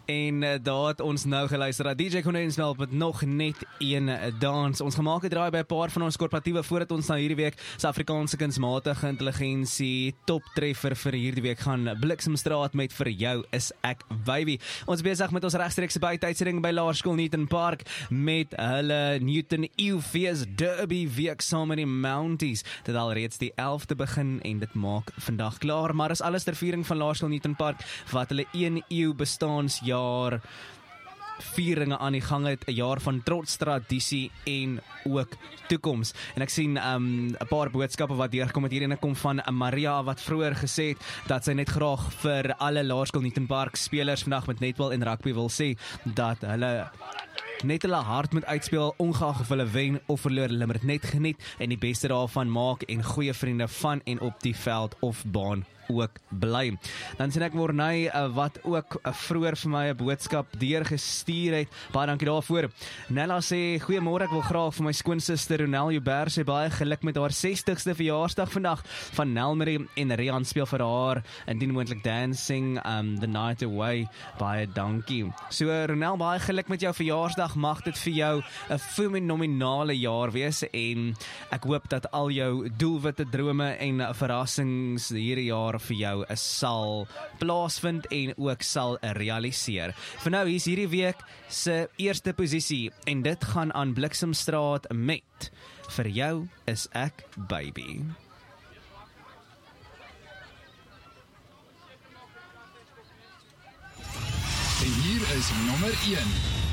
En daar het ons nou geluister dat DJ Kondensmelk met nog net een dans. Ons gemaak het draai by 'n paar van ons korporatiewe voordat ons nou hierdie week Suid-Afrikaanse kunsmatige intelligensie toptreffer vir hierdie week gaan Bliksemstraat met Vir jou is ek baby. Ons besig met ons regstreekse buiteuitsending by Laerskool Newton Park met hulle Newton Eufees Derby week saam met die Mounties. Dit al reeds die 11de begin en dit maak vandag klaar, maar is alles ter viering van Laerskool Newton Park wat hulle 1 eeu bestaансjaar vieringe aan die gang het, 'n jaar van trots, tradisie en ook toekoms. En ek sien 'n paar boodskappe wat deurgekom het. Hierdie kom van Maria wat vroeër gesê het dat sy net graag vir alle Laerskool Newton Park spelers vandag met netbal en rugby wil sê dat hulle net hulle hart moet uitspeel, ongeag of hulle wen of verloor, hulle moet net geniet en die beste daarvan maak en goeie vriende van en op die veld of baan ook bly. Dan sien ek Morney wat ook vroeër vir my 'n boodskap deurgestuur het. Baie dankie daarvoor. Nella sê, goeiemôre, ek wil graag vir my skoonsister Ronel Joubert sê baie geluk met haar 60ste verjaarsdag vandag. Van Nelmarie en Rian speel vir haar indien moontlik dancing the night away. Baie dankie. So Ronel, baie geluk met jou verjaarsdag. Mag dit vir jou 'n fenominale jaar wees en ek hoop dat al jou doelwitte, drome en verrassings hierdie jaar vir jou sal plaasvind en ook sal realiseer. Vir nou, hier's hierdie week se eerste posisie en dit gaan aan Bliksemstraat met Vir jou is ek baby. En hier is nommer 1.